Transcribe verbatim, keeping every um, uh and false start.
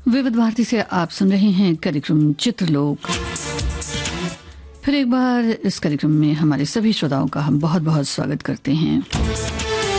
विविध भारती से आप सुन रहे हैं कार्यक्रम चित्रलोक। फिर एक बार इस कार्यक्रम में हमारे सभी श्रोताओं का हम बहुत बहुत स्वागत करते हैं।